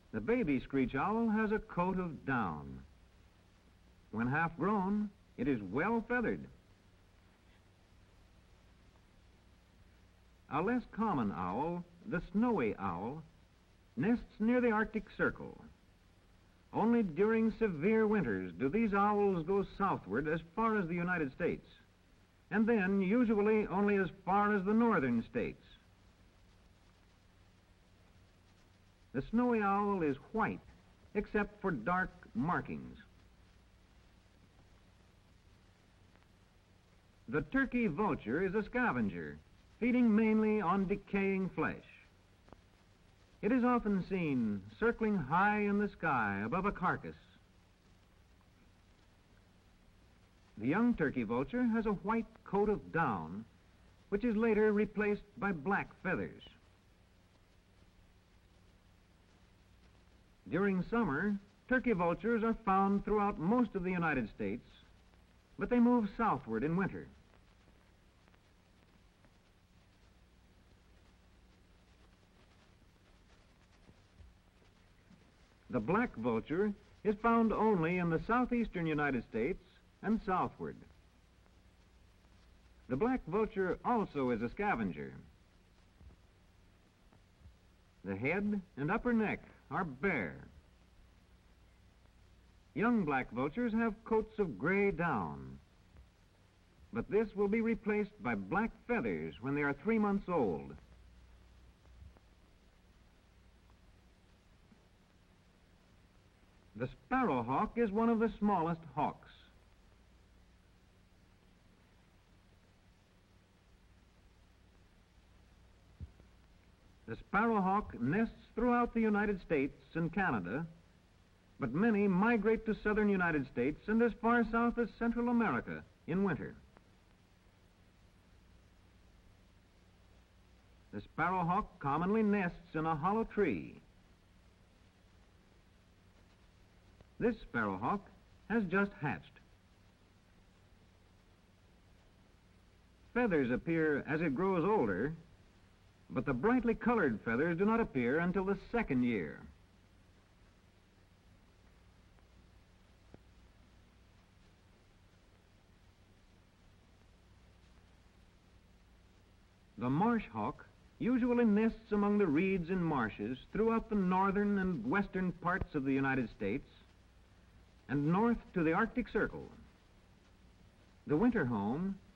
The baby screech owl has a coat of down. When half grown, it is well feathered. A less common owl, the snowy owl, nests near the Arctic Circle. Only during severe winters do these owls go southward as far as the United States, and then usually only as far as the northern states. The snowy owl is white, except for dark markings. The turkey vulture is a scavenger, feeding mainly on decaying flesh. It is often seen circling high in the sky above a carcass. The young turkey vulture has a white coat of down, which is later replaced by black feathers. During summer, turkey vultures are found throughout most of the United States, but they move southward in winter. The black vulture is found only in the southeastern United States and southward. The black vulture also is a scavenger. The head and upper neck are bare. Young black vultures have coats of gray down, but this will be replaced by black feathers when they are 3 months old. The sparrowhawk is one of the smallest hawks. The sparrowhawk nests throughout the United States and Canada, but many migrate to southern United States and as far south as Central America in winter. The sparrowhawk commonly nests in a hollow tree. This sparrowhawk has just hatched. Feathers appear as it grows older, but the brightly colored feathers do not appear until the second year. The marsh hawk usually nests among the reeds and marshes throughout the northern and western parts of the United States and north to the Arctic Circle. The winter home